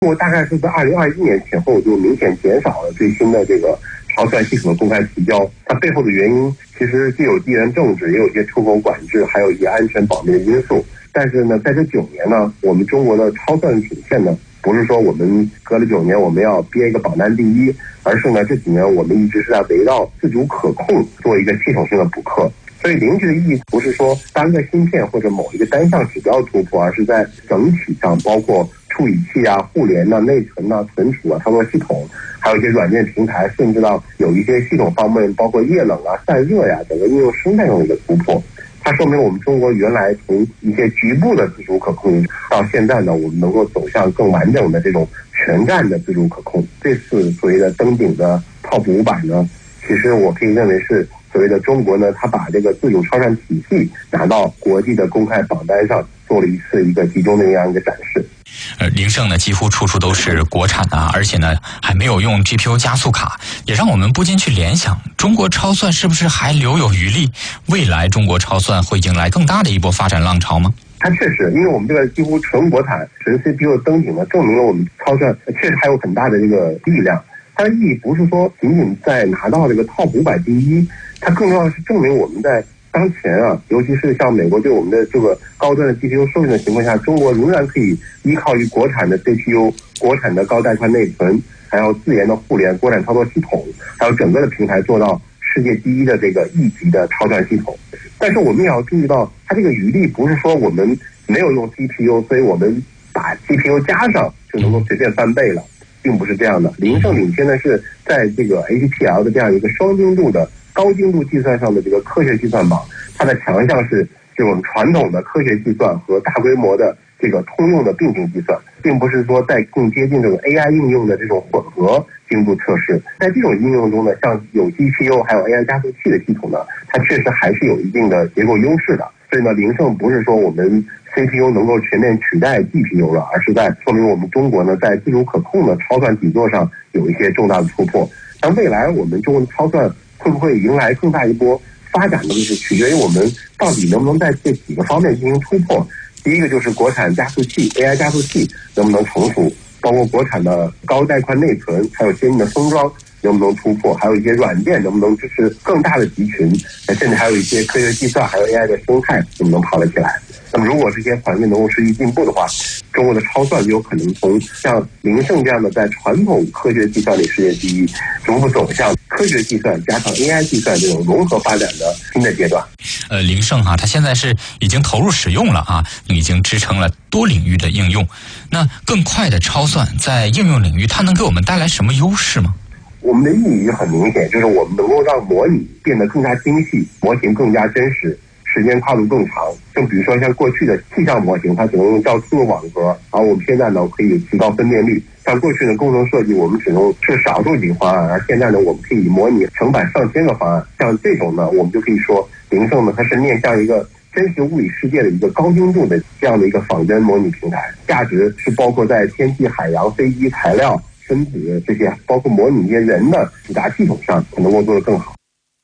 中国大概是在2021年前后就明显减少了最新的这个超算系统的公开提交。它背后的原因其实既有地缘政治，也有一些出口管制，还有一些安全保密的因素。但是呢，在这9年呢，我们中国的超算体现呢，不是说我们隔了9年我们要憋一个榜单第一，而是呢这几年我们一直是在围绕自主可控做一个系统性的补课。所以0G的意义不是说单个芯片或者某一个单项指标突破，而是在整体上，包括处理器啊、互联啊、内存啊、存储啊、操作系统，还有一些软件平台，甚至到有一些系统方面，包括液冷啊、散热呀，整个应用生态上的一个突破。它说明我们中国原来从一些局部的自主可控，到现在呢，我们能够走向更完整的这种全站的自主可控。这次所谓的登顶的 Top 500呢，其实我可以认为是所谓的中国呢，它把这个自主超算体系拿到国际的公开榜单上，做了一次一个集中的这样一个展示。 凌盛呢几乎处处都是国产的，而且呢还没有用 GPU 加速卡，也让我们不禁去联想，中国超算是不是还留有余力？未来中国超算会迎来更大的一波发展浪潮吗？ 它确实，因为我们这个几乎纯国产、纯 CPU 登顶呢，证明了我们超算确实还有很大的这个力量。它的意义不是说仅仅在拿到这个 Top 500第一，它更重要的是证明我们在当前啊，尤其是像美国对我们的这个高端的 GPU 授权的情况下，中国仍然可以依靠于国产的 CPU、国产的高带宽内存，还有自研的互联、国产操作系统，还有整个的平台做到世界第一的这个1级的超算系统。但是我们也要注意到，它这个余力不是说我们没有用 GPU， 所以我们把 GPU 加上就能够随便翻倍了，并不是这样的。凌盛领先的是在这个 HPL 的这样一个双精度的高精度计算上的这个科学计算榜，它的强项是这种传统的科学计算和大规模的这个通用的并行计算，并不是说在更接近这种 AI 应用的这种混合精度测试。在这种应用中呢，像有 GPU 还有 AI 加速器的系统呢，它确实还是有一定的结构优势的。所以呢，凌盛不是说我们 CPU 能够全面取代 GPU 了，而是在说明我们中国呢在自主可控的超算底座上有一些重大的突破。那未来我们中国的超算会不会迎来更大一波发展呢？就是取决于我们到底能不能在这几个方面进行突破。第一个就是国产加速器 AI 加速器能不能成熟，包括国产的高带宽内存，还有先进的封装能不能突破，还有一些软件能不能支持更大的集群，甚至还有一些科学计算还有 AI 的生态能不能跑得起来。那么如果这些环境能够持续进步的话，中国的超算就有可能从像凌盛这样的在传统科学计算里世界第一，逐步走向科学计算加上 AI 计算这种融合发展的新的阶段。 凌盛它现在是已经投入使用了啊，已经支撑了多领域的应用。那更快的超算在应用领域，它能给我们带来什么优势吗？ 我们的意义很明显，就是我们能够让模拟变得更加精细，模型更加真实，时间跨度更长。就比如说像过去的气象模型，它只能用较粗的网格，而我们现在呢可以提高分辨率。像过去的工程设计，我们只能是少数几个方案，而现在呢，我们可以模拟成百上千个方案。像这种呢，我们就可以说凌盛呢，它是面向一个真实物理世界的一个高精度的这样的一个仿真模拟平台，价值是包括在天气、海洋、飞机、材料、分子这些，包括模拟一些人的复杂系统上，能够做得更好。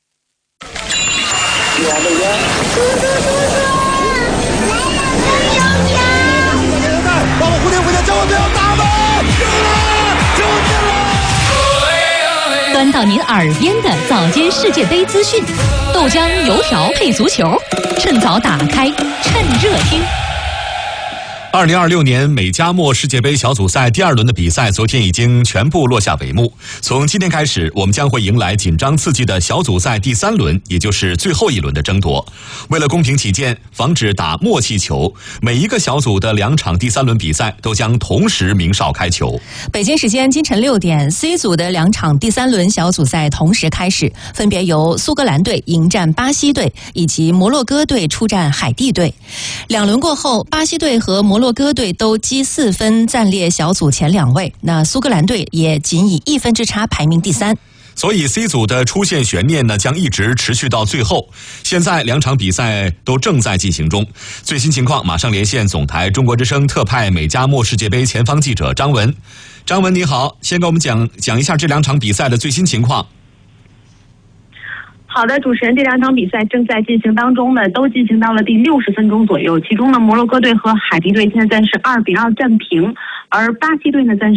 帮我蝴蝶千万不要打门！救命！ 端到您耳边的早间世界杯资讯，豆浆油条配足球，趁早打开，趁热听。 2026年美加墨世界杯小组赛第2轮的比赛昨天已经全部落下帷幕。从今天开始，我们将会迎来紧张刺激的小组赛第3轮，也就是最后一轮的争夺。为了公平起见，防止打默契球，每一个小组的2场第3轮比赛都将同时鸣哨开球。 北京时间今晨6点 ，C 组的2场第3轮小组赛同时开始，分别由苏格兰队迎战巴西队，以及摩洛哥队出战海地队。2轮过后，巴西队和摩洛哥队都积4分暂列小组前2位，那苏格兰队也仅以1分之差排名第3。 所以 C 组的出线悬念呢，将一直持续到最后。现在2场比赛都正在进行中，最新情况马上连线总台中国之声特派美加墨世界杯前方记者张文。张文你好，先给我们讲一下这2场比赛的最新情况。 好好的，主持人，这2场比赛正在进行当中呢，都进行到了第60分钟左右。其中呢，摩洛哥队和海地队现在暂时2-2战平，而巴西队呢暂时